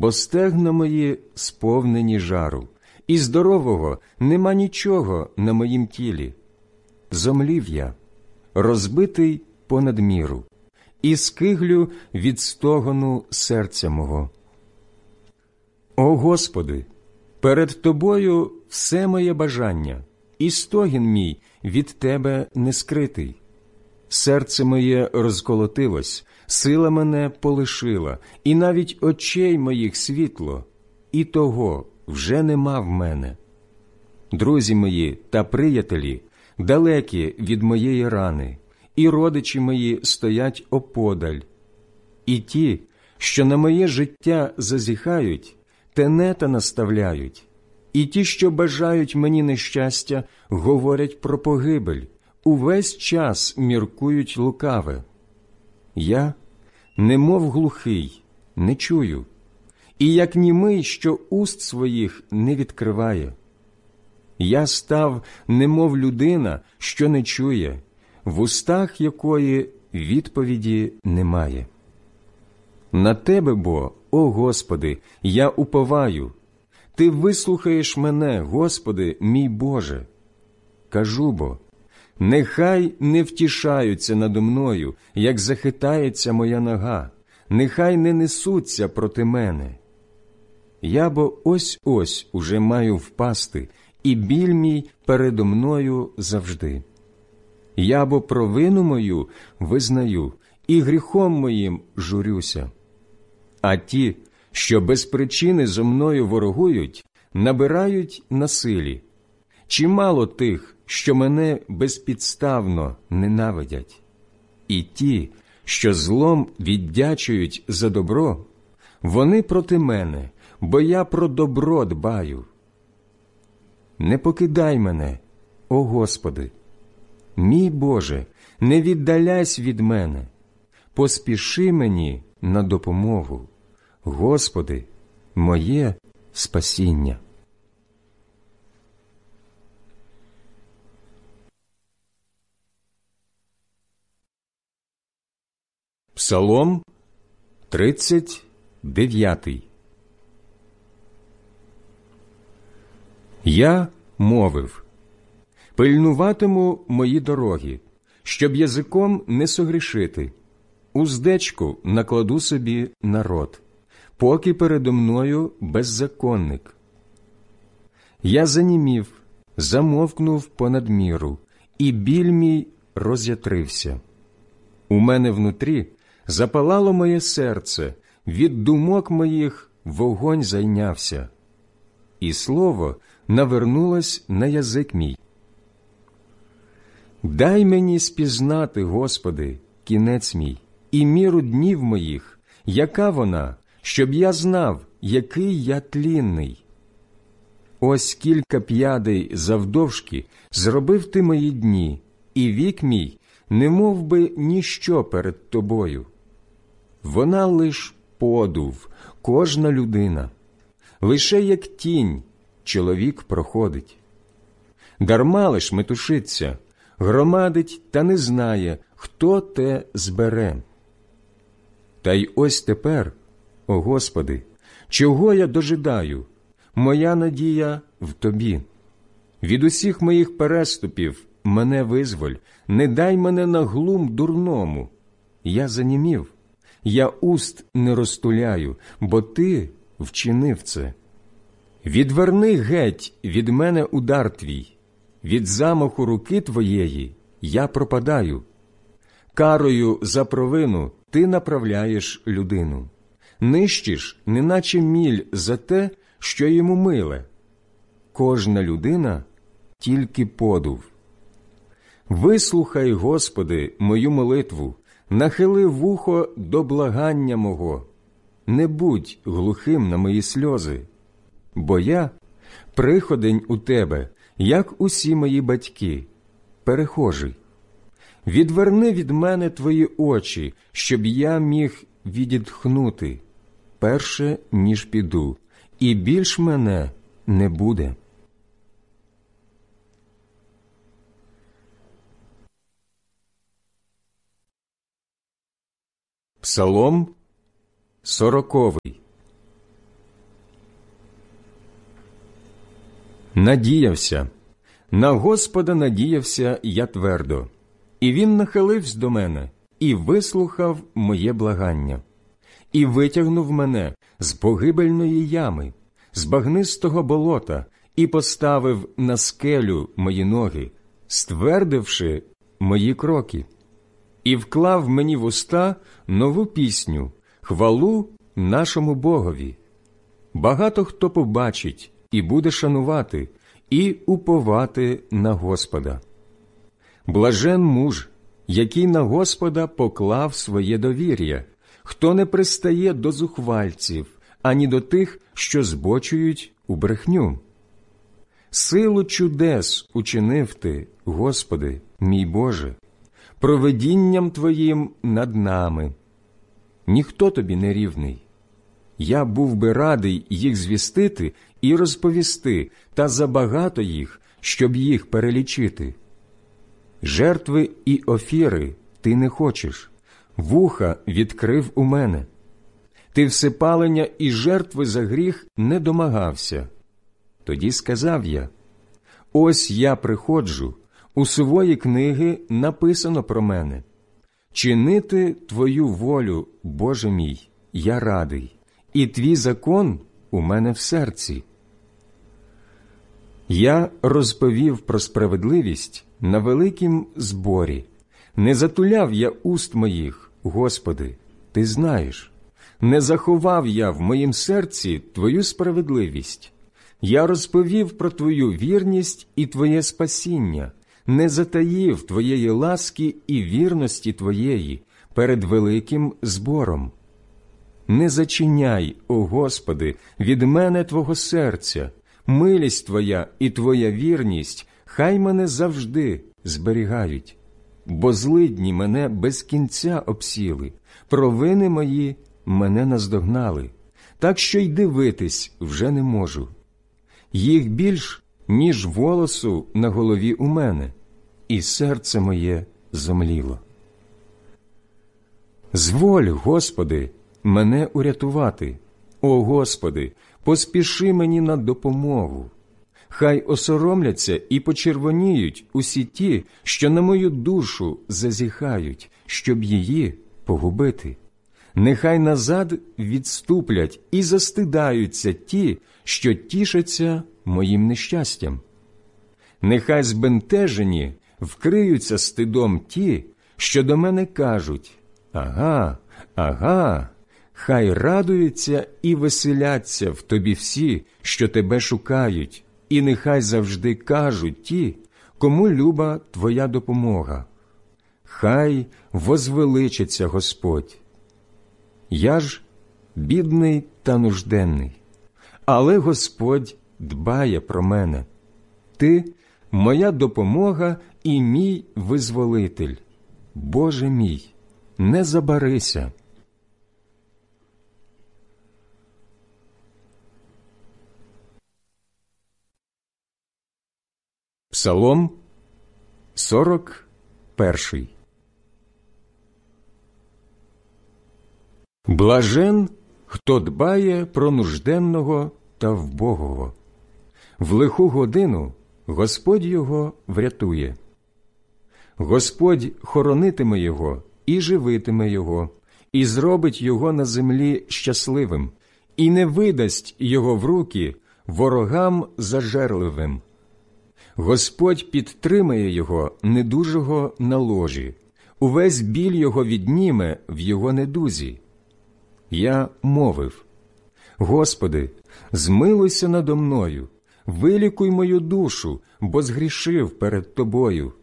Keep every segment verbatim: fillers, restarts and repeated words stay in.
бо стегна мої сповнені жару, і здорового нема нічого на моїм тілі. Зомлів я, розбитий понад міру, і скиглю від стогону серця мого. О Господи, перед Тобою все моє бажання, і стогін мій від Тебе не скритий. Серце моє розколотилось, сила мене полишила, і навіть очей моїх світло, і того вже нема в мене. Друзі мої та приятелі далекі від моєї рани, і родичі мої стоять оподаль. І ті, що на моє життя зазіхають, тенета наставляють, і ті, що бажають мені нещастя, говорять про погибель, увесь час міркують лукаве. Я, немов глухий, не чую, і як німий, що уст своїх не відкриває. Я став, немов людина, що не чує, в устах якої відповіді немає. На Тебе бо, о Господи, я уповаю. Ти вислухаєш мене, Господи, мій Боже. Кажу бо, нехай не втішаються надо мною, як захитається моя нога, нехай не несуться проти мене. Я бо ось-ось уже маю впасти, і біль мій передо мною завжди. Я бо провину мою визнаю, і гріхом моїм журюся. А ті, що без причини зо мною ворогують, набирають на силі. Чимало тих, що мене безпідставно ненавидять. І ті, що злом віддячують за добро, вони проти мене, бо я про добро дбаю. Не покидай мене, о Господи. Мій Боже, не віддаляйся від мене. Поспіши мені на допомогу. Господи, моє спасіння. Псалом тридцять дев'ятий. Я мовив: пильнуватиму мої дороги, щоб язиком не согрішити. Уздечку накладу собі на рот, поки передо мною беззаконник. Я занімів, замовкнув понад міру, і біль мій роз'ятрився. У мене внутрі запалало моє серце, від думок моїх вогонь зайнявся, і слово навернулось на язик мій. Дай мені спізнати, Господи, кінець мій, і міру днів моїх, яка вона, щоб я знав, який я тлінний. Ось кілька п'ядей завдовжки зробив ти мої дні, і вік мій не мов би ніщо перед тобою. Вона лиш подув, кожна людина, лише як тінь чоловік проходить. Дарма лиш метушиться, громадить та не знає, хто те збере. Та й ось тепер, о Господи, чого я дожидаю? Моя надія в Тобі. Від усіх моїх переступів мене визволь, не дай мене на глум дурному. Я занімів, я уст не розтуляю, бо Ти вчинив це. Відверни геть від мене удар Твій, від замаху руки Твоєї я пропадаю. Карою за провину Ти направляєш людину. Нищиш, неначе міль за те, що йому миле. Кожна людина – тільки подув. Вислухай, Господи, мою молитву, нахили вухо до благання мого. Не будь глухим на мої сльози, бо я – приходень у Тебе, як усі мої батьки, перехожий. Відверни від мене Твої очі, щоб я міг відітхнути, перше, ніж піду, і більш мене не буде. Псалом сороковий. Надіявся, на Господа надіявся я твердо, і Він нахилився до мене і вислухав моє благання, і витягнув мене з погибельної ями, з багнистого болота, і поставив на скелю мої ноги, ствердивши мої кроки, і вклав мені в уста нову пісню, хвалу нашому Богові. Багато хто побачить і буде шанувати, і уповати на Господа. Блажен муж, який на Господа поклав своє довір'я, хто не пристає до зухвальців, ані до тих, що збочують у брехню. Силу чудес учинив ти, Господи, мій Боже, провидінням Твоїм над нами. Ніхто Тобі не рівний. Я був би радий їх звістити і розповісти, та забагато їх, щоб їх перелічити. Жертви і офіри ти не хочеш, вуха відкрив у мене. Ти всепалення і жертви за гріх не домагався. Тоді сказав я: ось я приходжу, у свої книги написано про мене. Чинити Твою волю, Боже мій, я радий, і Твій закон у мене в серці. Я розповів про справедливість на великім зборі. Не затуляв я уст моїх, Господи, Ти знаєш. Не заховав я в моїм серці Твою справедливість. Я розповів про Твою вірність і Твоє спасіння, не затаїв Твоєї ласки і вірності Твоєї перед великим збором. Не зачиняй, о Господи, від мене Твого серця, милість Твоя і Твоя вірність хай мене завжди зберігають. Бо злидні мене без кінця обсіли, провини мої мене наздогнали, так що й дивитись вже не можу. Їх більш, ніж волосу на голові у мене, і серце моє зомліло. Зволь, Господи, мене урятувати. О Господи, поспіши мені на допомогу. Хай осоромляться і почервоніють усі ті, що на мою душу зазіхають, щоб її погубити. Нехай назад відступлять і застидаються ті, що тішаться моїм нещастям. Нехай збентежені вкриються стидом ті, що до мене кажуть: ага, ага. Хай радуються і веселяться в тобі всі, що тебе шукають, і нехай завжди кажуть ті, кому люба твоя допомога. Хай возвеличиться Господь. Я ж бідний та нужденний, але Господь дбає про мене. Ти – моя допомога і мій визволитель. Боже мій, не забарися. Псалом сорок перший. Блажен, хто дбає про нужденного та вбогого. В лиху годину Господь його врятує. Господь хоронитиме його і живитиме його, і зробить його на землі щасливим, і не видасть його в руки ворогам зажерливим. Господь підтримає його недужого на ложі, увесь біль його відніме в його недузі. Я мовив: Господи, змилуйся надо мною, вилікуй мою душу, бо згрішив перед Тобою.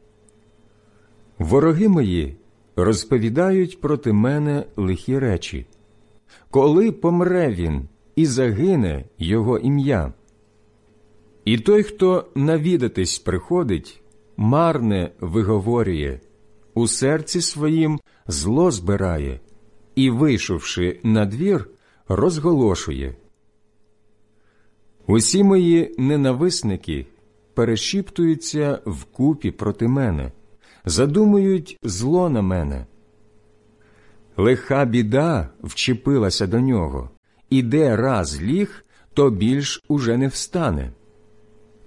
Вороги мої розповідають проти мене лихі речі. Коли помре він і загине його ім'я? І той, хто навідатись приходить, марне виговорює, у серці своїм зло збирає, і, вийшовши на двір, розголошує. Усі мої ненависники перешіптуються вкупі проти мене, задумують зло на мене. Лиха біда вчепилася до нього, і де раз ліг, то більш уже не встане.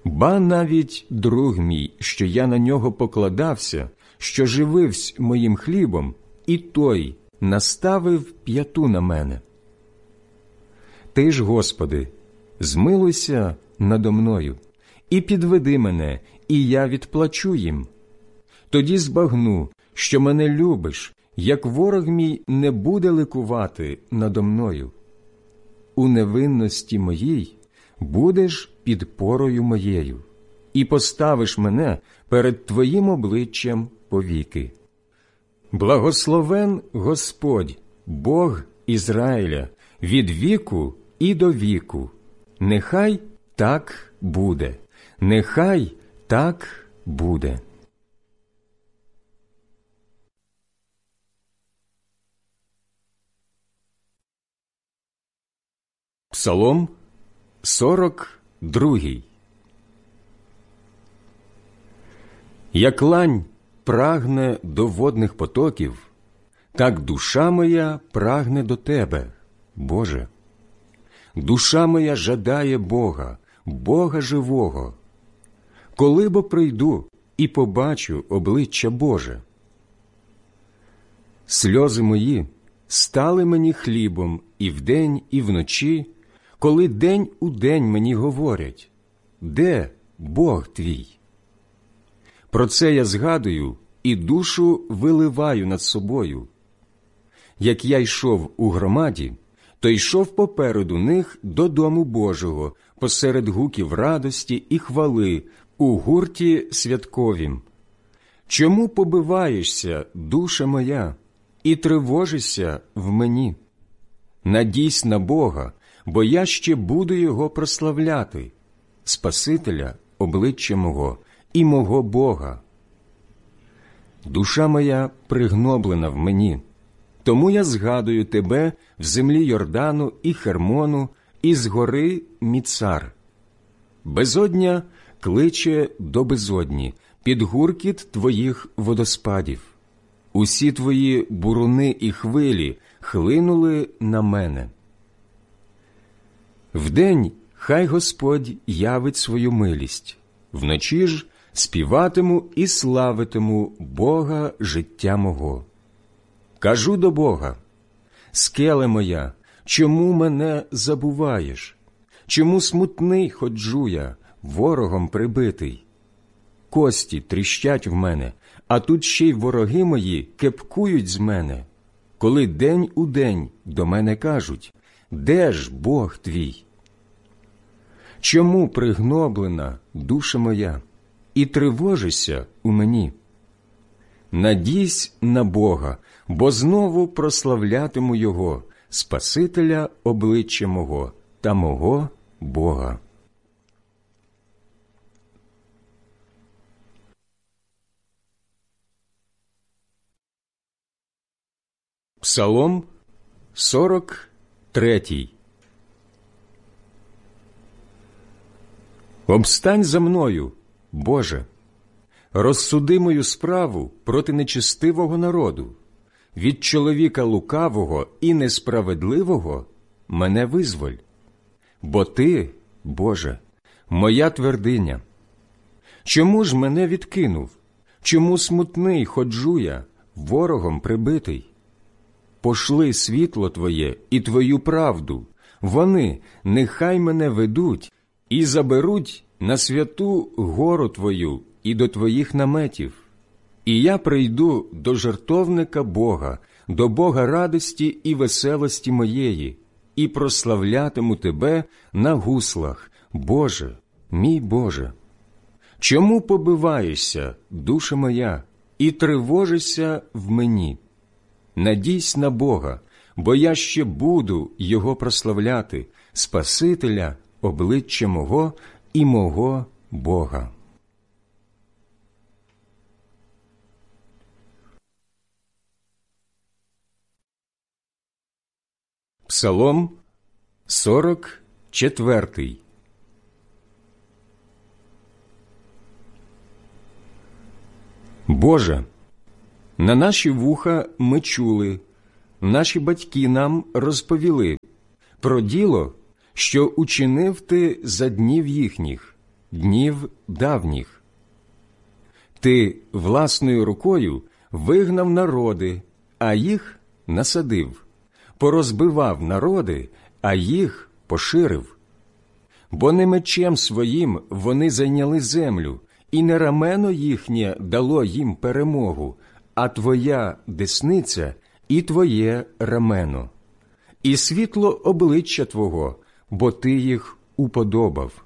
Ба навіть друг мій, що я на нього покладався, що жививсь моїм хлібом, і той наставив п'яту на мене. Ти ж, Господи, змилуйся надо мною, і підведи мене, і я відплачу їм. Тоді збагну, що мене любиш, як ворог мій не буде ликувати надо мною. У невинності моїй будеш підпорою моєю, і поставиш мене перед Твоїм обличчям повіки. Благословен Господь, Бог Ізраїля, від віку і до віку. Нехай так буде, нехай так буде. Псалом сорок другий. Як лань прагне до водних потоків, так душа моя прагне до Тебе, Боже. Душа моя жадає Бога, Бога живого. Коли бо прийду і побачу обличчя Боже? Сльози мої стали мені хлібом і вдень, і вночі, коли день у день мені говорять: де Бог твій? Про це я згадую і душу виливаю над собою. Як я йшов у громаді, то йшов попереду них до дому Божого, посеред гуків радості і хвали, у гурті святковім. Чому побиваєшся, душа моя, і тривожишся в мені? Надійсь на Бога, бо я ще буду Його прославляти, Спасителя обличчя мого і мого Бога. Душа моя пригноблена в мені, тому я згадую Тебе в землі Йордану і Хермону, і з гори Міцар. Безодня кличе до безодні, під гуркіт Твоїх водоспадів. Усі Твої буруни і хвилі хлинули на мене. Вдень хай Господь явить свою милість, вночі ж співатиму і славитиму Бога життя мого. Кажу до Бога: скеле моя, чому мене забуваєш? Чому смутний ходжу я, ворогом прибитий? Кості тріщать в мене, а тут ще й вороги мої кепкують з мене, коли день у день до мене кажуть: де ж Бог твій? Чому пригноблена душа моя, і тривожишся у мені? Надійсь на Бога, бо знову прославлятиму Його, Спасителя обличчя мого та мого Бога. Псалом сорок третій. Обстань за мною, Боже, розсуди мою справу проти нечестивого народу, від чоловіка лукавого і несправедливого мене визволь. Бо Ти, Боже, моя твердиня. Чому ж мене відкинув? Чому смутний ходжу я, ворогом прибитий? Пошли світло Твоє і Твою правду, вони нехай мене ведуть і заберуть на святу гору Твою і до Твоїх наметів. І я прийду до жертовника Бога, до Бога радості і веселості моєї, і прославлятиму Тебе на гуслах, Боже, мій Боже. Чому побиваєшся, душа моя, і тривожишся в мені? Надійсь на Бога, бо я ще буду Його прославляти, Спасителя обличчя мого і мого Бога. Псалом сорок четвертий. Боже, на наші вуха ми чули, наші батьки нам розповіли про діло, що учинив Ти за днів їхніх, днів давніх. Ти власною рукою вигнав народи, а їх насадив, порозбивав народи, а їх поширив. Бо не мечем своїм вони зайняли землю, і не рамено їхнє дало їм перемогу, а твоя десниця і твоє рамено, і світло обличчя твого, бо ти їх уподобав.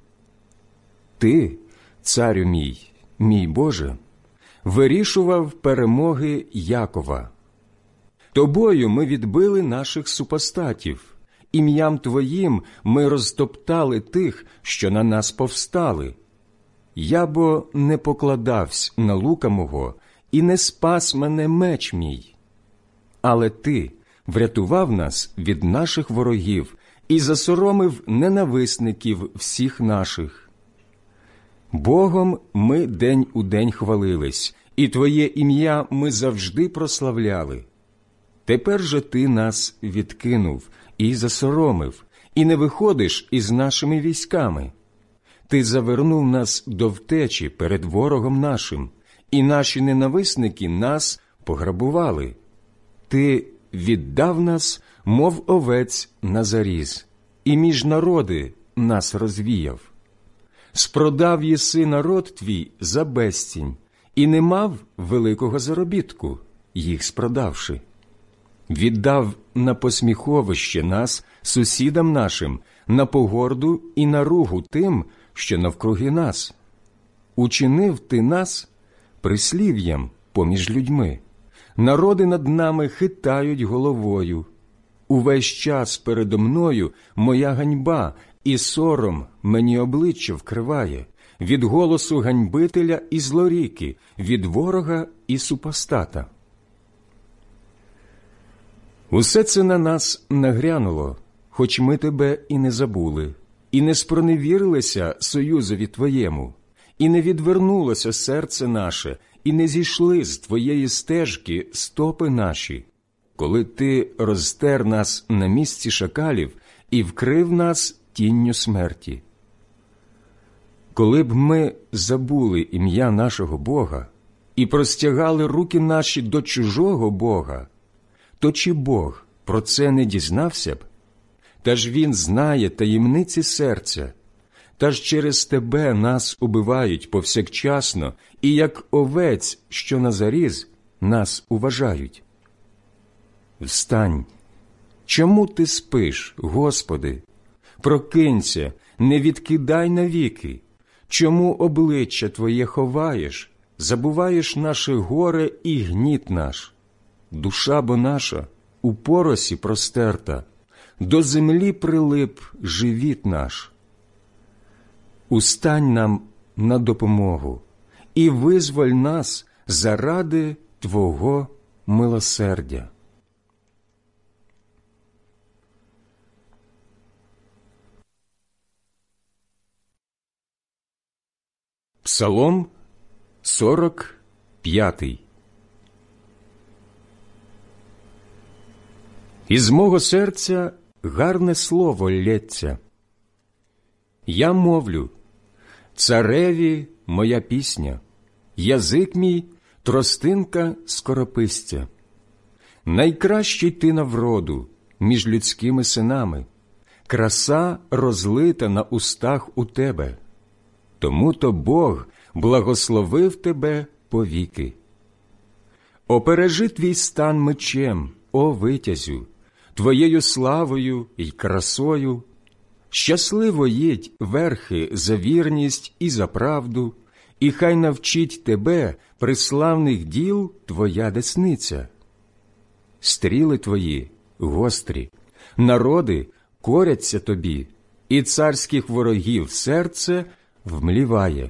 Ти, царю мій, мій Боже, вирішував перемоги Якова. Тобою ми відбили наших супостатів, ім'ям Твоїм ми розтоптали тих, що на нас повстали. Я бо не покладавсь на лука мого, і не спас мене меч мій. Але Ти врятував нас від наших ворогів і засоромив ненависників всіх наших. Богом ми день у день хвалились, і Твоє ім'я ми завжди прославляли. Тепер же Ти нас відкинув і засоромив, і не виходиш із нашими військами. Ти завернув нас до втечі перед ворогом нашим, і наші ненависники нас пограбували. Ти віддав нас, мов овець на заріз, і між народи нас розвіяв. Спродав єси народ твій за безцінь, і не мав великого заробітку, їх спродавши. Віддав на посміховище нас сусідам нашим, на погорду і на ругу тим, що навкруги нас. Учинив ти нас прислів'ям поміж людьми. Народи над нами хитають головою. Увесь час передо мною моя ганьба, і сором мені обличчя вкриває, від голосу ганьбителя і злоріки, від ворога і супостата. Усе це на нас нагрянуло, хоч ми тебе і не забули, і не спроневірилися союзові твоєму, і не відвернулося серце наше, і не зійшли з твоєї стежки стопи наші, коли ти розтер нас на місці шакалів і вкрив нас тінню смерті. Коли б ми забули ім'я нашого Бога і простягали руки наші до чужого Бога, то чи Бог про це не дізнався б? Та ж Він знає таємниці серця, та ж через тебе нас убивають повсякчасно, і як овець, що на заріз, нас уважають. Встань! Чому ти спиш, Господи? Прокинься, не відкидай навіки. Чому обличчя Твоє ховаєш, забуваєш наше горе і гніт наш? Душа бо наша у поросі простерта, до землі прилип живіт наш. Устань нам на допомогу і визволь нас заради Твого милосердя. Псалом сорок п'ятий. Із мого серця гарне слово лється. Я мовлю, цареві моя пісня, язик мій тростинка скоропистя. Найкращий ти на вроду між людськими синами, краса розлита на устах у тебе. Тому-то Бог благословив тебе повіки. Опережи твій стан мечем, о витязю, твоєю славою й красою. Щасливо їдь верхи за вірність і за правду, і хай навчить тебе приславних діл твоя десниця. Стріли твої гострі, народи коряться тобі, і царських ворогів серце вмліває.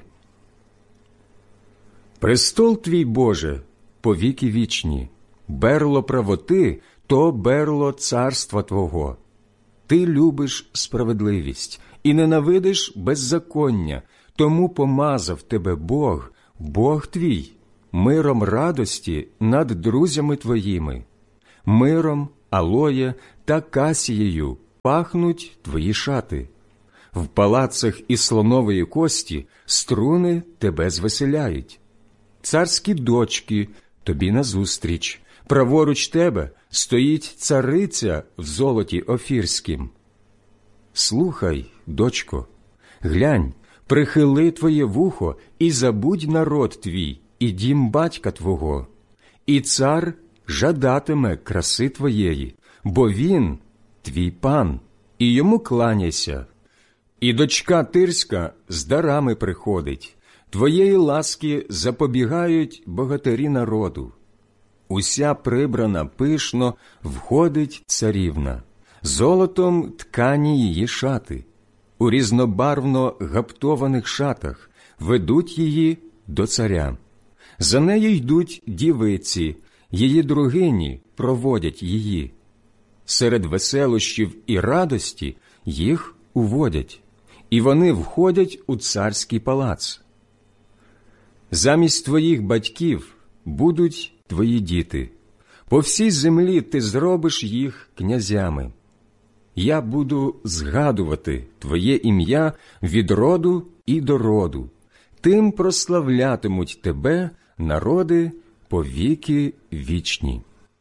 Престол твій, Боже, повіки вічні, берло правоти – то берло царства Твого. Ти любиш справедливість і ненавидиш беззаконня, тому помазав тебе Бог, Бог твій, миром радості над друзями твоїми. Миром, алоє та касією пахнуть твої шати. В палацах із слонової кості струни тебе звеселяють. Царські дочки тобі назустріч, праворуч тебе стоїть цариця в золоті офірськім. Слухай, дочко, глянь, прихили твоє вухо і забудь народ твій, і дім батька твого. І цар жадатиме краси твоєї, бо він твій пан, і йому кланяйся. І дочка тирська з дарами приходить, твоєї ласки запобігають богатирі народу. Уся прибрана пишно входить царівна, золотом ткані її шати, у різнобарвно гаптованих шатах ведуть її до царя. За нею йдуть дівиці, її другині проводять її. Серед веселощів і радості їх уводять, і вони входять у царський палац. Замість твоїх батьків будуть твої діти. По всій землі ти зробиш їх князями. Я буду згадувати твоє ім'я від роду і до роду. Тим прославлятимуть тебе народи по віки вічні.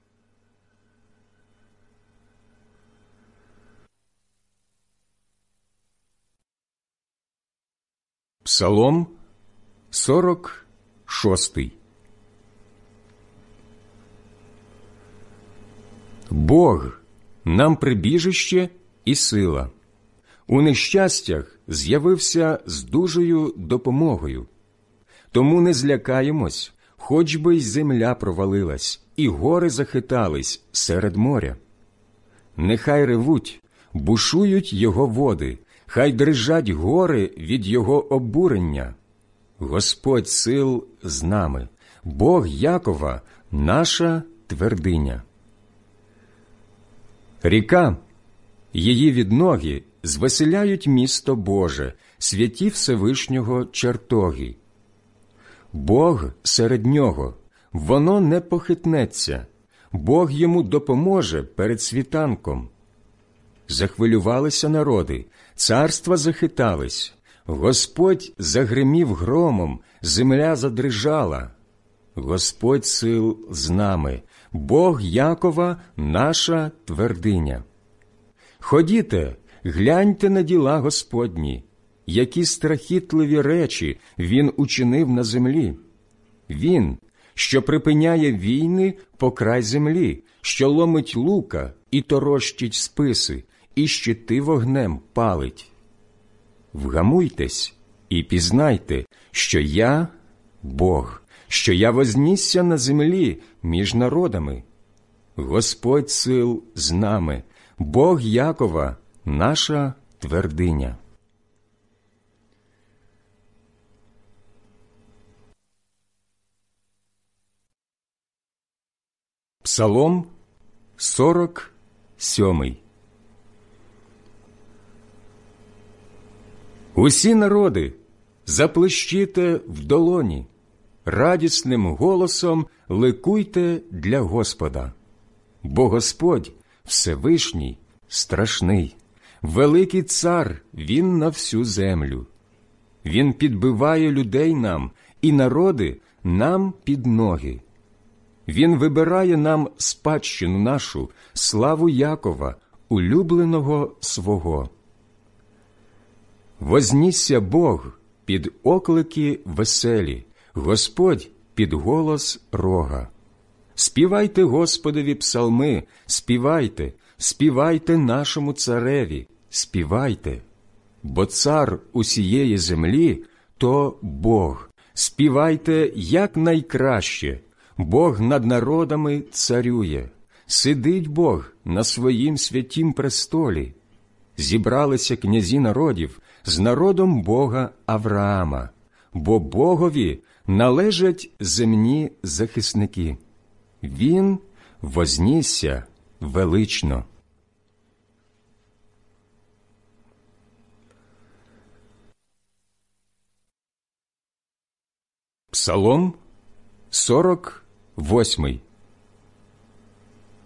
Псалом сорок шостий. Бог – нам прибіжище і сила. У нещастях з'явився з дужою допомогою. Тому не злякаємось, хоч би й земля провалилась, і гори захитались серед моря. Нехай ревуть, бушують його води, хай дрижать гори від його обурення. Господь сил з нами, Бог Якова – наша твердиня. Ріка, її відноги звеселяють місто Боже, святі Всевишнього чертоги. Бог серед нього, воно не похитнеться, Бог йому допоможе перед світанком. Захвилювалися народи, царства захитались, Господь загримів громом, земля задрижала. Господь сил з нами, Бог Якова – наша твердиня. Ходіте, гляньте на діла Господні, які страхітливі речі Він учинив на землі. Він, що припиняє війни по край землі, що ломить лука і торощить списи, і щити вогнем палить. Вгамуйтесь і пізнайте, що я – Бог, що я вознісся на землі між народами. Господь сил з нами, Бог Якова – наша твердиня. Псалом сорок сьомий. Усі народи, заплещіте в долоні, радісним голосом ликуйте для Господа. Бо Господь Всевишній, страшний, великий цар Він на всю землю. Він підбиває людей нам і народи нам під ноги. Він вибирає нам спадщину нашу, славу Якова, улюбленого свого. Вознісся Бог під оклики веселі, Господь під голос рога. Співайте Господові псалми, співайте, співайте нашому цареві, співайте. Бо цар усієї землі – то Бог. Співайте як найкраще. Бог над народами царює. Сидить Бог на своїм святім престолі. Зібралися князі народів з народом Бога Авраама, бо Богові належать земні захисники. Він вознісся велично. Псалом сорок восьмий.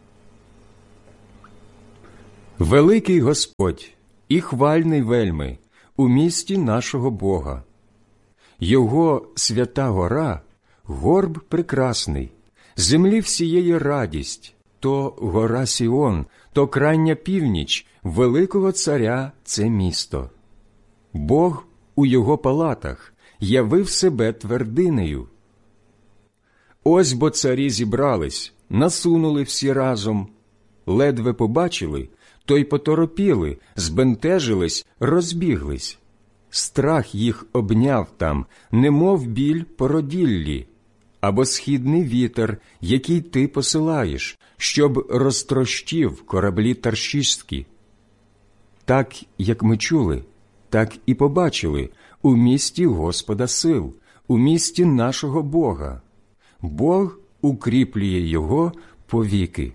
Великий Господь і хвальний вельми, у місті нашого Бога. Його свята гора – горб прекрасний, землі всієї радість, то гора Сіон, то крайня північ, великого царя це місто. Бог у його палатах явив себе твердинею. Ось бо царі зібрались, насунули всі разом, ледве побачили, то й поторопіли, збентежились, розбіглись. Страх їх обняв там, немов біль породіллі, або східний вітер, який ти посилаєш, щоб розтрощив кораблі таршиські. Так, як ми чули, так і побачили у місті Господа сил, у місті нашого Бога. Бог укріплює його повіки.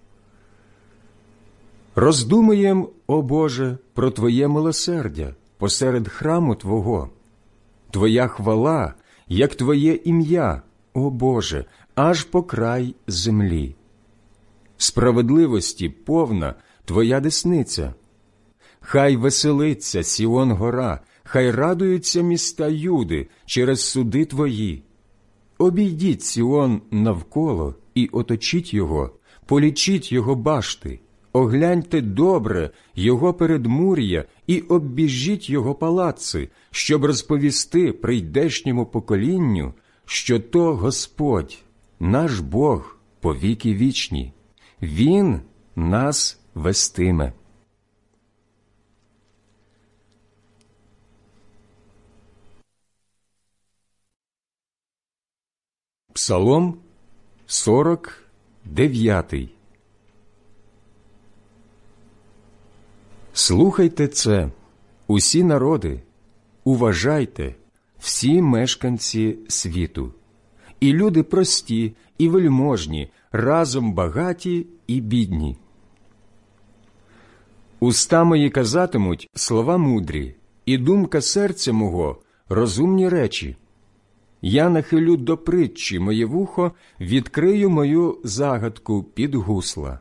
Роздумуєм, о Боже, про Твоє милосердя посеред храму Твого. Твоя хвала, як Твоє ім'я, о Боже, аж по край землі. Справедливості повна Твоя десниця. Хай веселиться Сіон гора, хай радуються міста Юди через суди Твої. Обійдіть Сіон навколо і оточіть його, полічіть його башти, огляньте добре його передмур'я і оббіжіть його палаци, щоб розповісти прийдешньому поколінню, що то Господь, наш Бог, повіки вічні. Він нас вестиме. Псалом сорок дев'ятий. Слухайте це, усі народи, уважайте, всі мешканці світу, і люди прості, і вельможні, разом багаті і бідні. Уста мої казатимуть слова мудрі, і думка серця мого – розумні речі. Я нахилю до притчі моє вухо, відкрию мою загадку під гусла.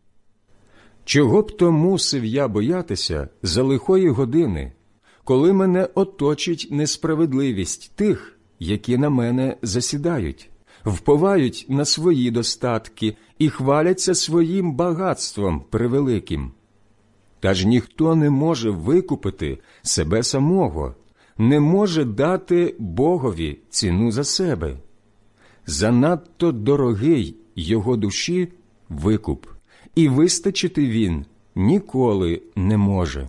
Чого б то мусив я боятися за лихої години, коли мене оточить несправедливість тих, які на мене засідають, вповають на свої достатки і хваляться своїм багатством превеликим? Та ж ніхто не може викупити себе самого, не може дати Богові ціну за себе. Занадто дорогий його душі викуп, і вистачити він ніколи не може.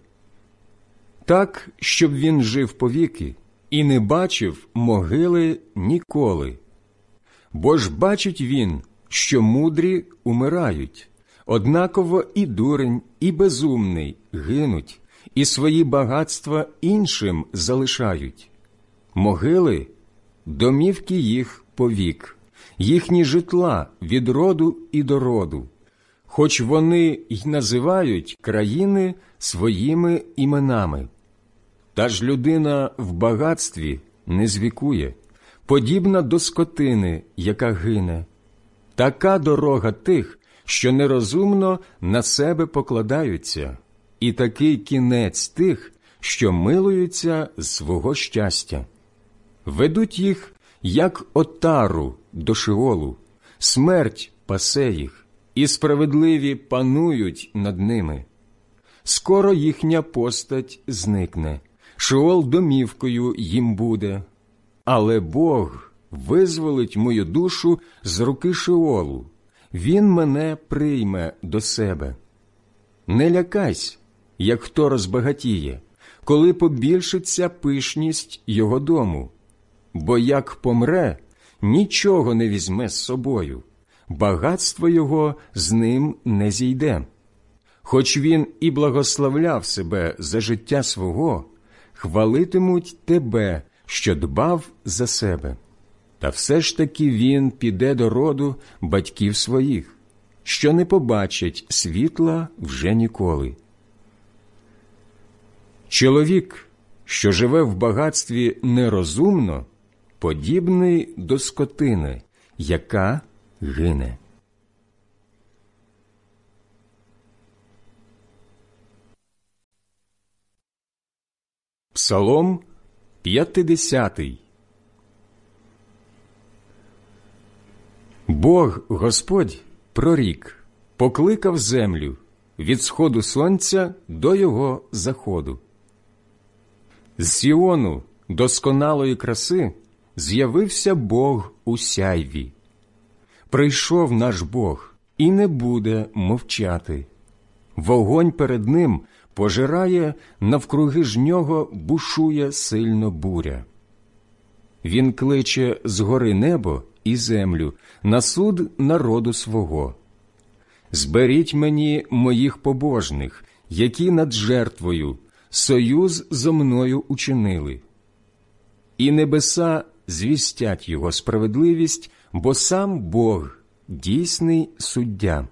Так, щоб він жив повіки і не бачив могили ніколи. Бо ж бачить він, що мудрі умирають, однаково і дурень, і безумний гинуть, і свої багатства іншим залишають. Могили – домівки їх повік, їхні житла від роду і до роду, хоч вони й називають країни своїми іменами. Та ж людина в багатстві не звікує, подібна до скотини, яка гине. Така дорога тих, що нерозумно на себе покладаються, і такий кінець тих, що милуються з свого щастя. Ведуть їх, як отару до Шеолу, смерть пасе їх, і справедливі панують над ними. Скоро їхня постать зникне, Шеол домівкою їм буде. Але Бог визволить мою душу з руки Шеолу, Він мене прийме до себе. Не лякайся, як хто розбагатіє, коли побільшиться пишність його дому. Бо як помре, нічого не візьме з собою, багатство його з ним не зійде. Хоч він і благословляв себе за життя свого, хвалитимуть тебе, що дбав за себе. Та все ж таки він піде до роду батьків своїх, що не побачать світла вже ніколи. Чоловік, що живе в багатстві нерозумно, подібний до скотини, яка гине. Псалом п'ятдесятий. Бог Господь прорік, покликав землю від сходу сонця до його заходу. З Сіону досконалої краси з'явився Бог у сяйві. Прийшов наш Бог і не буде мовчати. Вогонь перед ним пожирає, навкруги ж нього бушує сильно буря. Він кличе згори небо і землю на суд народу свого. Зберіть мені моїх побожних, які над жертвою союз зо мною учинили. І небеса звістять його справедливість, бо сам Бог – дійсний суддя.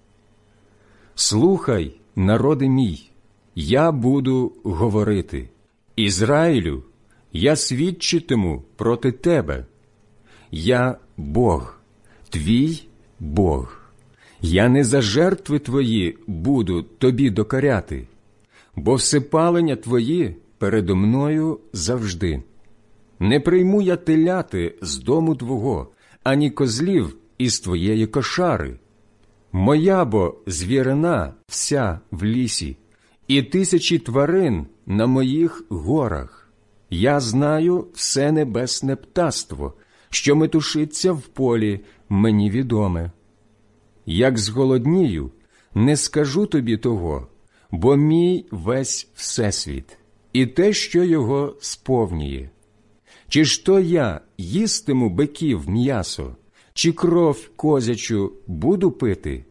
Слухай, народи мій, я буду говорити. Ізраїлю, я свідчитиму проти тебе. Я Бог, твій Бог. Я не за жертви твої буду тобі докоряти, бо всепалення твої передо мною завжди. Не прийму я теляти з дому твого, ані козлів із твоєї кошари. Моя бо звірина вся в лісі, і тисячі тварин на моїх горах. Я знаю все небесне птаство, що метушиться в полі, мені відоме. Як зголоднію, не скажу тобі того, бо мій весь всесвіт, і те, що його сповнює. Чи ж то я їстиму биків м'ясо, чи кров козячу буду пити?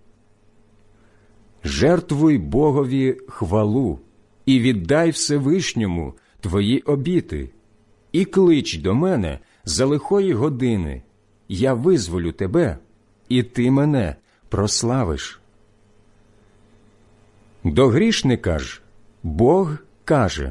Жертвуй Богові хвалу, і віддай Всевишньому твої обіти, і клич до мене за лихої години, я визволю тебе, і ти мене прославиш. До грішника ж Бог каже: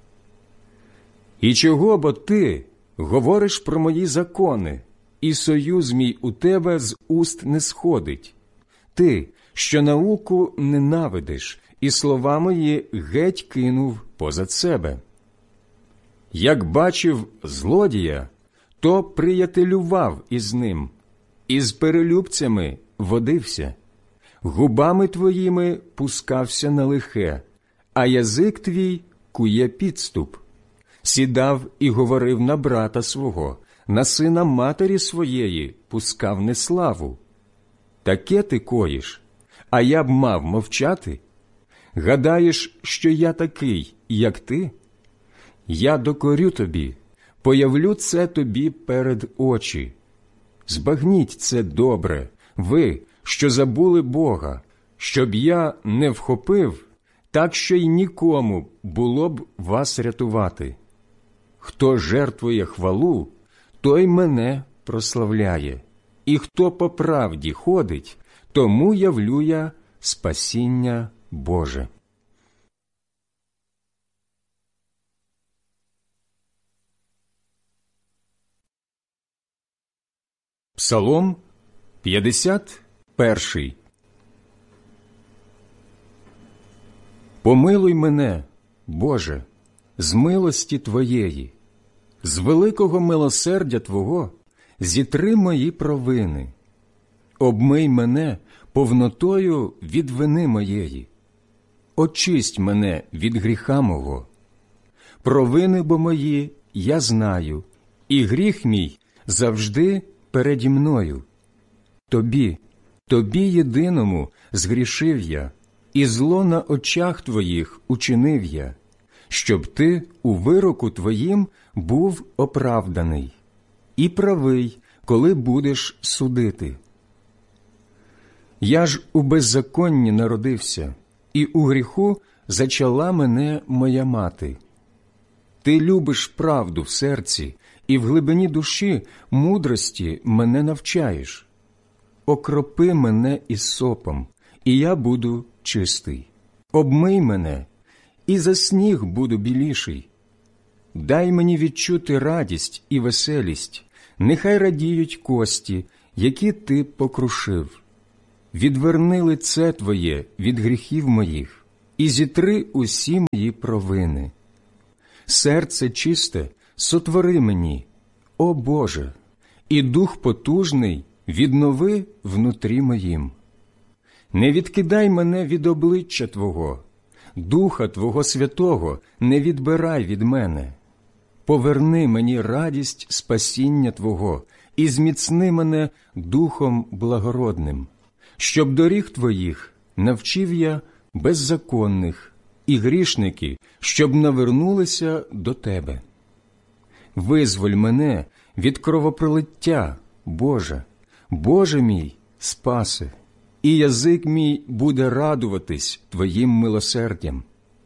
«І чого бо ти говориш про мої закони, і союз мій у тебе з уст не сходить? Ти, що науку ненавидиш, і слова мої геть кинув позад себе. Як бачив злодія, то приятелював із ним, і з перелюбцями водився. Губами твоїми пускався на лихе, а язик твій кує підступ. Сідав і говорив на брата свого, на сина матері своєї пускав неславу. Таке ти коїш, а я б мав мовчати? Гадаєш, що я такий, як ти? Я докорю тобі, появлю це тобі перед очі. Збагніть це добре, ви, що забули Бога, щоб я не вхопив, так що й нікому було б вас рятувати. Хто жертвує хвалу, той мене прославляє, і хто по правді ходить, тому явлю я спасіння Боже». Псалом п'ятдесят перший. Помилуй мене, Боже, з милості Твоєї, з великого милосердя Твого зітри мої провини. Обмий мене повнотою від вини моєї. Очисть мене від гріха мого. Провини бо мої я знаю, і гріх мій завжди переді мною. Тобі, Тобі єдиному згрішив я, і зло на очах Твоїх учинив я, щоб Ти у вироку Твоїм був оправданий, і правий, коли будеш судити. Я ж у беззаконні народився, і у гріху зачала мене моя мати. Ти любиш правду в серці, і в глибині душі мудрості мене навчаєш. Окропи мене ізсопом, і я буду чистий. Обмий мене, і за сніг буду біліший. Дай мені відчути радість і веселість, нехай радіють кості, які ти покрушив. Відверни лице Твоє від гріхів моїх, і зітри усі мої провини. серце чисте сотвори мені, о Боже, і дух потужний віднови внутрі моїм. Не відкидай мене від обличчя Твого, Духа Твого Святого не відбирай від мене. Поверни мені радість спасіння Твого і зміцни мене духом благородним, щоб доріг Твоїх навчив я беззаконних і грішники, щоб навернулися до Тебе. Визволь мене від кровопролиття, Боже, Боже мій, спаси, і язик мій буде радуватись Твоїм милосердям.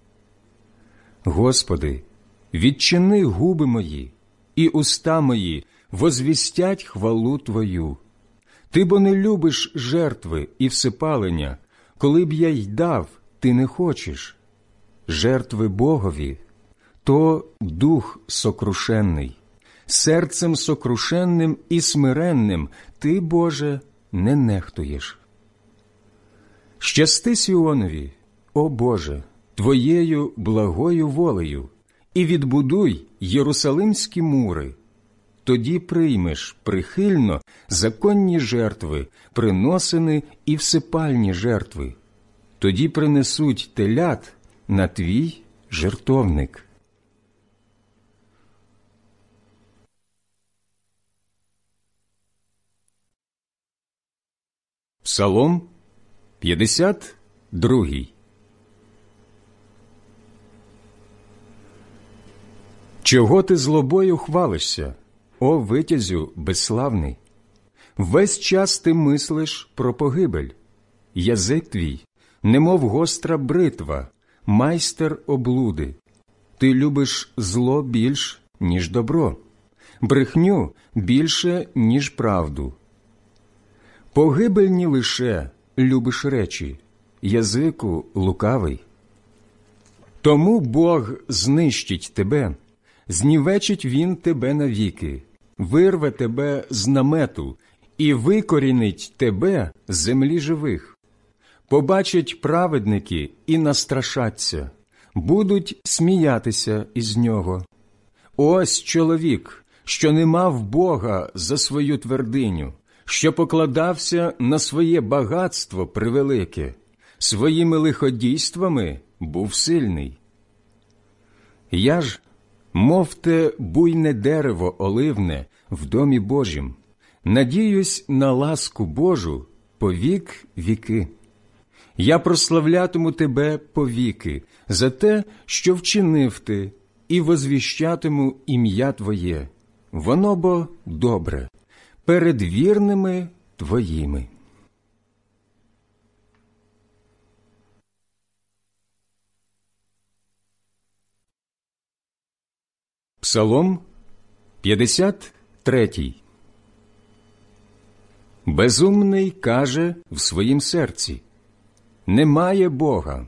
Господи, відчини губи мої, і уста мої возвістять хвалу Твою. Ти бо не любиш жертви і всепалення, коли б я й дав, ти не хочеш. Жертви Богові – то дух сокрушенний, серцем сокрушенним і смиренним ти, Боже, не нехтуєш. Щасти Сіонові, о Боже, Твоєю благою волею, і відбудуй Єрусалимські мури. Тоді приймеш прихильно законні жертви, приносини і всепальні жертви. Тоді принесуть телят на Твій жертовник. Псалом п'ятдесят другий. Чого ти злобою хвалишся, о витязю безславний? Весь час ти мислиш про погибель. Язик твій, немов гостра бритва, майстер облуди. Ти любиш зло більш, ніж добро, брехню більше, ніж правду. Погибельні лише любиш речі, язику лукавий. Тому Бог знищить тебе, знівечить Він тебе навіки, вирве тебе з намету і викорінить тебе з землі живих. Побачать праведники і настрашаться, будуть сміятися із нього. Ось чоловік, що не мав Бога за свою твердиню, що покладався на своє багатство превелике, своїми лиходійствами був сильний. Я ж, мов те буйне дерево оливне в домі Божім, надіюсь на ласку Божу по вік віки. Я прославлятиму тебе повіки за те, що вчинив ти, і возвіщатиму ім'я Твоє. Воно бо добре перед вірними Твоїми. Псалом п'ятдесят третій. Безумний каже в своїм серці: немає Бога.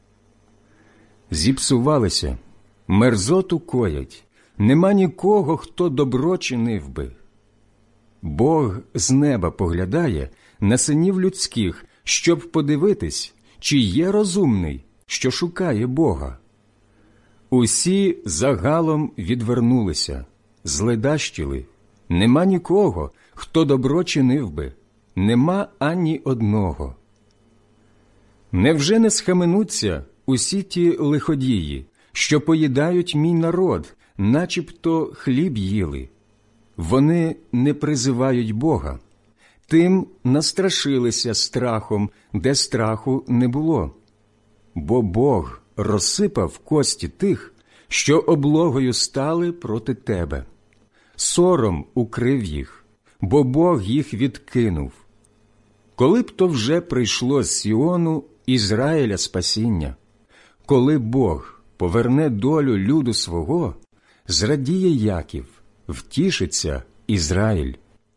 Зіпсувалися, мерзоту коять, нема нікого, хто добро чинив би. Бог з неба поглядає на синів людських, щоб подивитись, чи є розумний, що шукає Бога. Усі загалом відвернулися, зледащили. Нема нікого, хто добро чинив би, нема ані одного. Невже не схаменуться усі ті лиходії, що поїдають мій народ, начебто хліб їли? Вони не призивають Бога. Тим настрашилися страхом, де страху не було. Бо Бог розсипав кості тих, що облогою стали проти тебе. Сором укрив їх, бо Бог їх відкинув. Коли б то вже прийшло з Сіону Ізраїля спасіння, коли Бог поверне долю люду свого, зрадіє Яків, втішиться Ізраїль.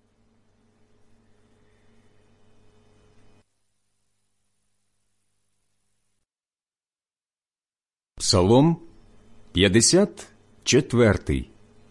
Псалом п'ятдесят четвертий.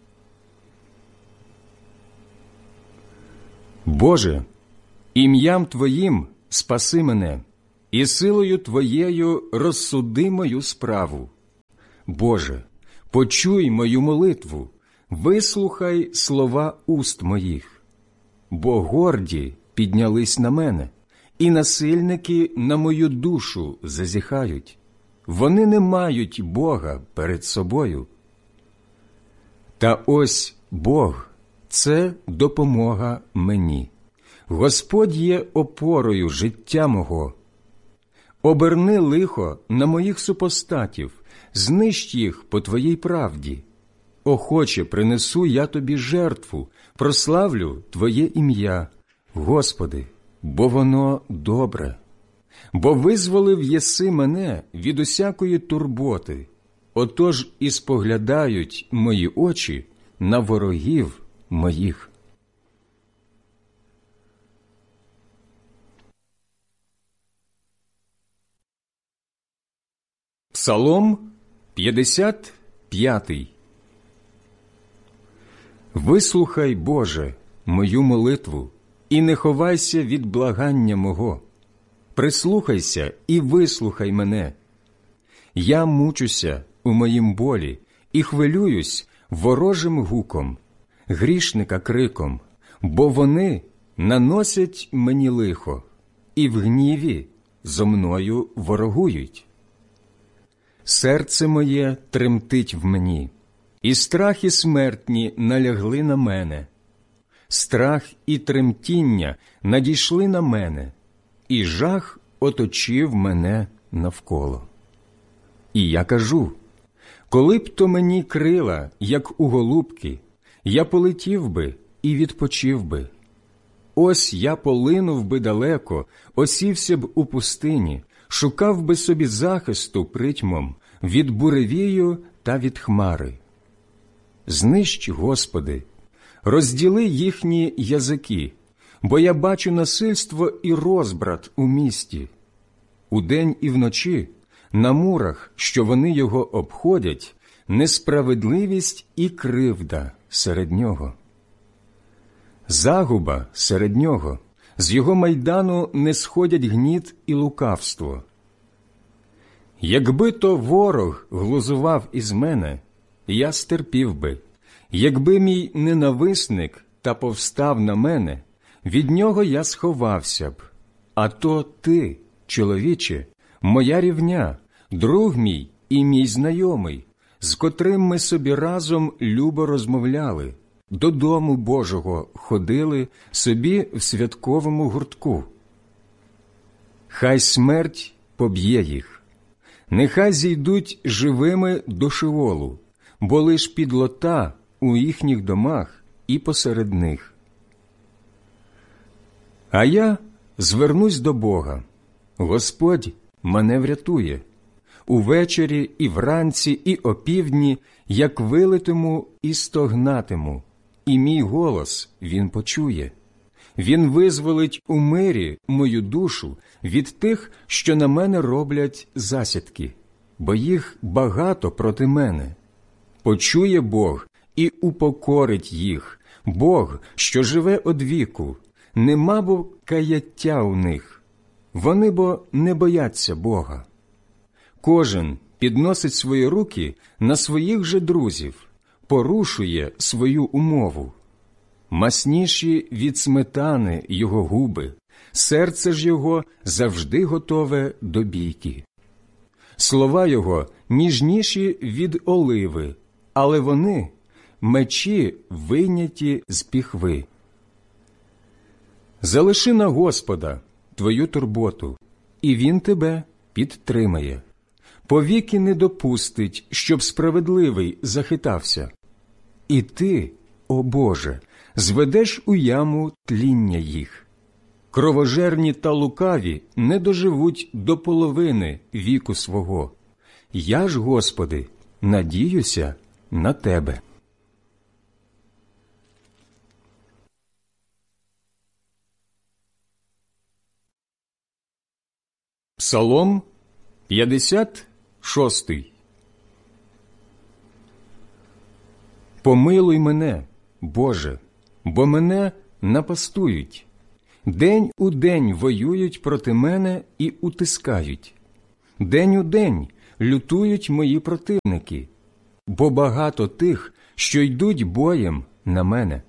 Боже, ім'ям Твоїм спаси мене, і силою Твоєю розсуди мою справу. Боже, почуй мою молитву, вислухай слова уст моїх. Бо горді піднялись на мене, і насильники на мою душу зазіхають. Вони не мають Бога перед собою. Та ось Бог – це допомога мені. Господь є опорою життя мого. Оберни лихо на моїх супостатів, знищ їх по Твоїй правді. Охоче принесу я Тобі жертву, прославлю Твоє ім'я, Господи, бо воно добре. Бо визволив єси мене від усякої турботи, отож і споглядають мої очі на ворогів моїх. Псалом п'ятдесят п'ятий. Вислухай, Боже, мою молитву, і не ховайся від благання мого. Прислухайся і вислухай мене. Я мучуся у моїм болі і хвилююсь ворожим гуком, грішника криком, бо вони наносять мені лихо, і в гніві зо мною ворогують. Серце моє тремтить в мені, і страхи смертні налягли на мене. Страх і тремтіння надійшли на мене, і жах оточив мене навколо. І я кажу, коли б то мені крила, як у голубки, я полетів би і відпочив би. Ось я полинув би далеко, осівся б у пустині, шукав би собі захисту притьмом від буревію та від хмари. Знищ, Господи, розділи їхні язики, бо я бачу насильство і розбрат у місті. Удень і вночі, на мурах, що вони його обходять, несправедливість і кривда серед нього. Загуба серед нього, з його майдану не сходять гніт і лукавство. Якби то ворог глузував із мене, я стерпів би. Якби мій ненависник та повстав на мене, від нього я сховався б. А то ти, чоловіче, моя рівня, друг мій і мій знайомий, з котрим ми собі разом любо розмовляли, до дому Божого ходили собі в святковому гуртку. Хай смерть поб'є їх, нехай зійдуть живими до Шеолу, бо лиш підлота у їхніх домах і посеред них. А я звернусь до Бога. Господь мене врятує. Увечері і вранці, і опівдні, як вилитиму і стогнатиму, і мій голос він почує. Він визволить у мирі мою душу від тих, що на мене роблять засідки, бо їх багато проти мене. Почує Бог і упокорить їх, Бог, що живе одвіку, нема бо каяття у них. Вони бо не бояться Бога. Кожен підносить свої руки на своїх же друзів, порушує свою умову. Масніші від сметани його губи, серце ж його завжди готове до бійки. Слова його ніжніші від оливи, але вони – мечі, вийняті з піхви. Залиши на Господа твою турботу, і Він тебе підтримає. Повіки не допустить, щоб справедливий захитався. І ти, о Боже, зведеш у яму тління їх. Кровожерні та лукаві не доживуть до половини віку свого. Я ж, Господи, надіюся на Тебе. Псалом п'ятдесят шостий. Помилуй мене, Боже, бо мене напастують. День у день воюють проти мене і утискають. День у день лютують мої противники. бо багато тих, що йдуть боєм на мене.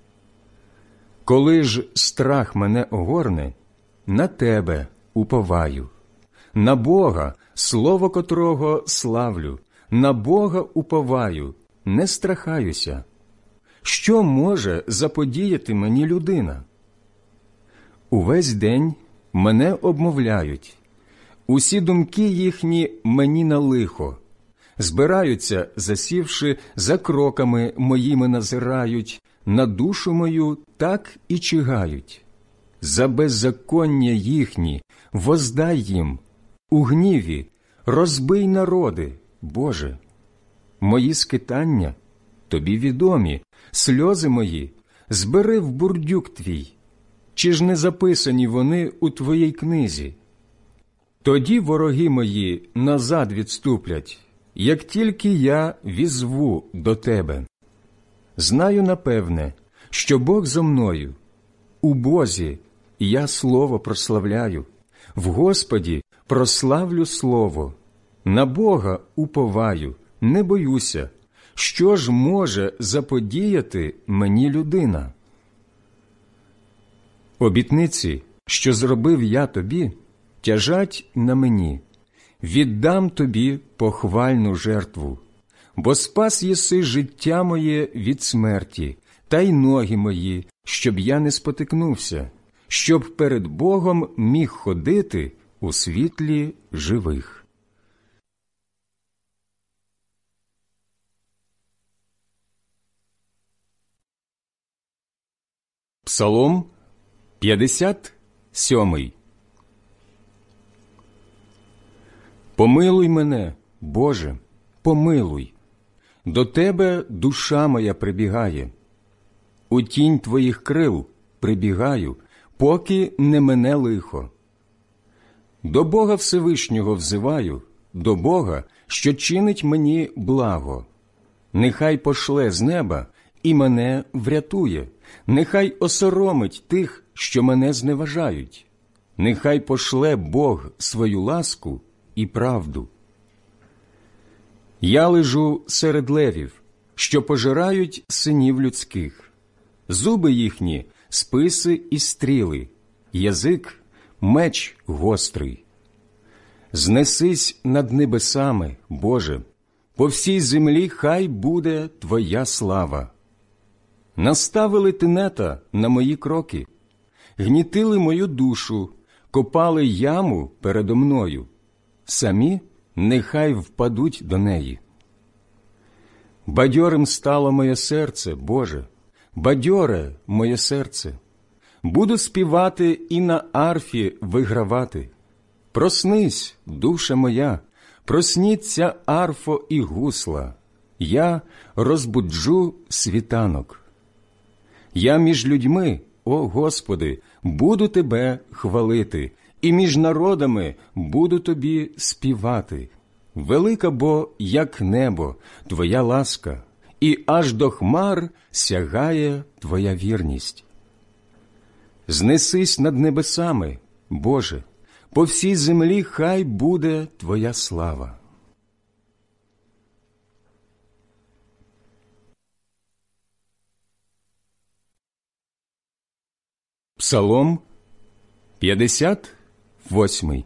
Коли ж страх мене огорне, на тебе уповаю, на Бога, слово котрого славлю, на Бога уповаю, не страхаюся. Що може заподіяти мені людина? Увесь день мене обмовляють, усі думки їхні мені на лихо. Збираються, засівши, за кроками моїми назирають, на душу мою так і чигають. За беззаконня їхні воздай їм, у гніві розбий народи, Боже. Мої скитання тобі відомі, сльози мої збери в бурдюк твій. Чи ж не записані вони у твоїй книзі? Тоді вороги мої назад відступлять, як тільки я візву до тебе. Знаю напевне, що Бог зо мною. У Бозі я слово прославляю, в Господі прославлю слово. На Бога уповаю, не боюся. Що ж може заподіяти мені людина? Обітниці, що зробив я тобі, тяжать на мені. Віддам тобі похвальну жертву, бо спас єси життя моє від смерті, та й ноги мої, щоб я не спотикнувся, щоб перед Богом міг ходити у світлі живих. Псалом п'ятдесят сьомий. Помилуй мене, Боже, помилуй, до Тебе душа моя прибігає. У тінь Твоїх крил прибігаю, поки не мене лихо. До Бога Всевишнього взиваю, до Бога, що чинить мені благо. Нехай пошле з неба і мене врятує, нехай осоромить тих, що мене зневажають. Нехай пошле Бог свою ласку і правду. Я лежу серед левів, що пожирають синів людських. Зуби їхні – списи і стріли, язик – меч гострий. Знесись над небесами, Боже, по всій землі хай буде Твоя слава. Наставили тенета на мої кроки, гнітили мою душу, копали яму передо мною. Самі нехай впадуть до неї. Бадьорим стало моє серце, Боже, бадьоре моє серце. Буду співати і на арфі вигравати. Проснись, душа моя, просніться арфо і гусла. Я розбуджу світанок. Я між людьми, о Господи, буду Тебе хвалити, і між народами буду Тобі співати. Велика бо, як небо, Твоя ласка, і аж до хмар сягає Твоя вірність. Знесись над небесами, Боже, по всій землі хай буде Твоя слава. Псалом п'ятдесят восьмий.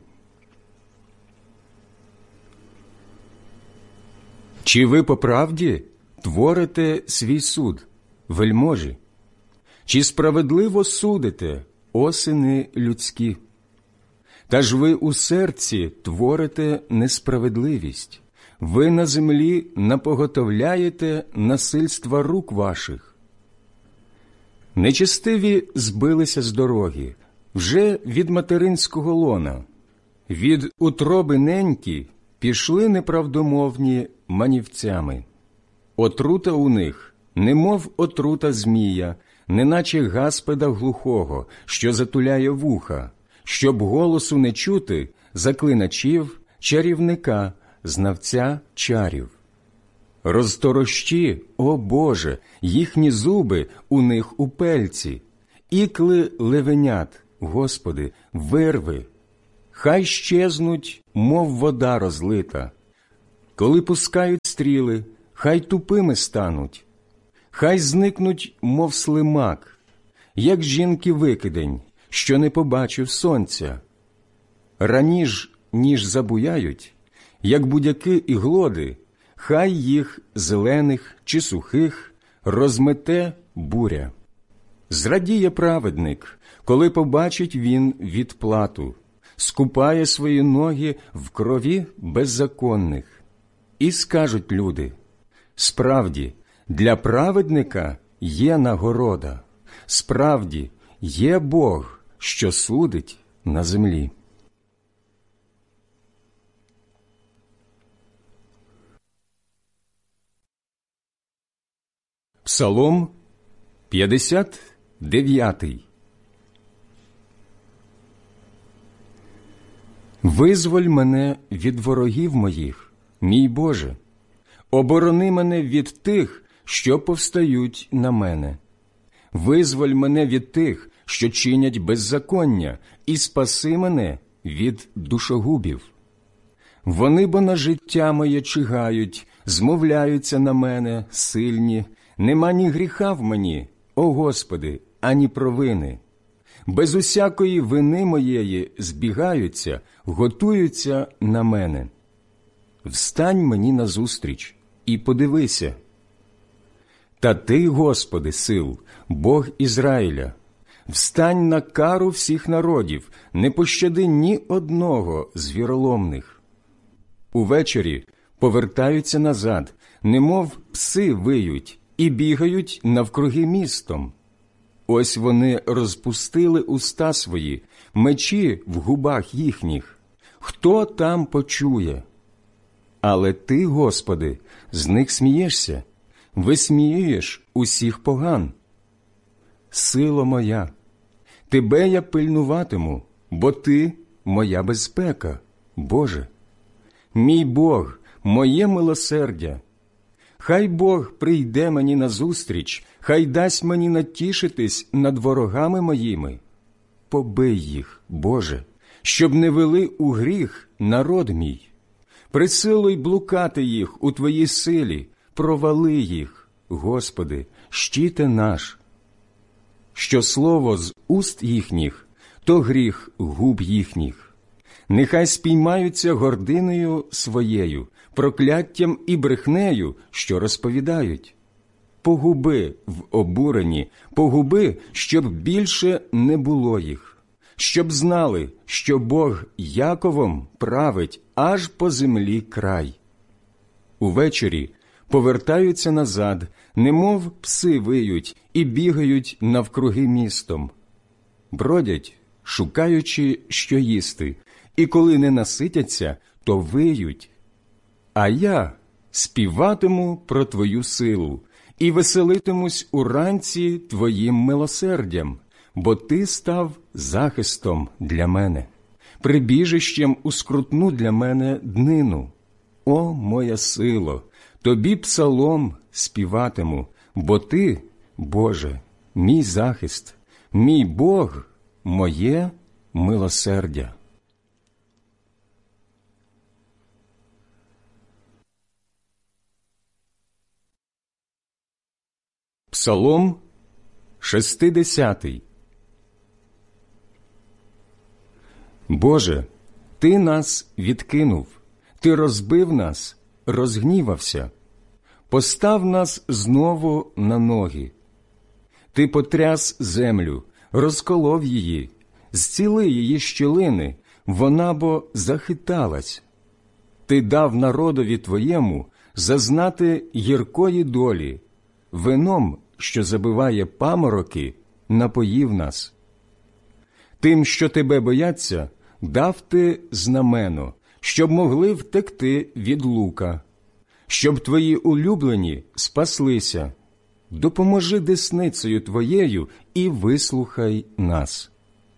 Чи ви по правді творите свій суд, вельможі? Чи справедливо судите, о сини людські? Та ж ви у серці творите несправедливість, ви на землі напоготовляєте насильства рук ваших. Нечестиві збилися з дороги, вже від материнського лона, від утроби неньки пішли неправдомовні манівцями. Отрута у них, немов отрута змія, неначе гаспеда глухого, що затуляє вуха, щоб голосу не чути заклиначів, чарівника, знавця чарів. Розторощі, о Боже, їхні зуби у них у пельці, ікли левенят, Господи, вирви. Хай щезнуть, мов вода розлита. Коли пускають стріли, хай тупими стануть, хай зникнуть, мов слимак, як жінки-викидень, що не побачив сонця. Раніж, ніж забуяють, як будяки і глоди, хай їх, зелених чи сухих, розмете буря. Зрадіє праведник, коли побачить він відплату, скупає свої ноги в крові беззаконних. І скажуть люди: справді, для праведника є нагорода, справді, є Бог, що судить на землі. Псалом п'ятдесят дев'ятий. Визволь мене від ворогів моїх, мій Боже, оборони мене від тих, що повстають на мене. Визволь мене від тих, що чинять беззаконня, і спаси мене від душогубів. Вони бо на життя моє чигають, змовляються на мене сильні. Нема ні гріха в мені, о Господи, ані провини. Без усякої вини моєї збігаються, готуються на мене. Встань мені назустріч і подивися. Та Ти, Господи, сил, Бог Ізраїля, встань на кару всіх народів, не пощади ні одного з віроломних. Увечері повертаються назад, немов пси виють, і бігають навкруги містом. Ось вони розпустили уста свої, мечі в губах їхніх. Хто там почує? Але Ти, Господи, з них смієшся, висміюєш усіх поган. Сило моя, Тебе я пильнуватиму, бо Ти – моя безпека, Боже. Мій Бог, моє милосердя. Хай Бог прийде мені назустріч, хай дасть мені натішитись над ворогами моїми. Побий їх, Боже, щоб не вели у гріх народ мій. Присилуй блукати їх у Твоїй силі, провали їх, Господи, щите наш. Що слово з уст їхніх, то гріх губ їхніх. Нехай спіймаються гординою своєю, прокляттям і брехнею, що розповідають. Погуби в обуренні, погуби, щоб більше не було їх, щоб знали, що Бог Яковом править аж по землі край. Увечері повертаються назад, немов пси виють і бігають навкруги містом. Бродять, шукаючи, що їсти, і коли не наситяться, то виють. А я співатиму про Твою силу і веселитимусь уранці Твоїм милосердям, бо Ти став захистом для мене, прибіжищем у скрутну для мене днину. О, моя сило, Тобі псалом співатиму, бо Ти, Боже, мій захист, мій Бог, моє милосердя. Псалом шестидесятий. Боже, Ти нас відкинув, Ти розбив нас, розгнівався. Постав нас знову на ноги. Ти потряс землю, розколов її, зціли її щілини, вона бо захиталась. Ти дав народові Твоєму зазнати гіркої долі, вином, що забиває памороки, напоїв нас. Тим, що Тебе бояться, дав Ти знамено, щоб могли втекти від лука, щоб Твої улюблені спаслися. Допоможи десницею Твоєю і вислухай нас.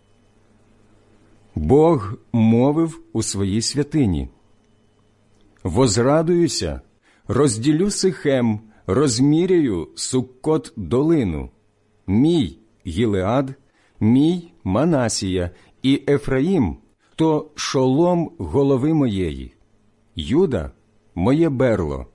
Бог мовив у своїй святині: возрадуюся, розділю Сихем, розміряю Суккот долину. Мій Гілеад, мій Манасія і Ефраїм – то шолом голови моєї. Юда – моє берло,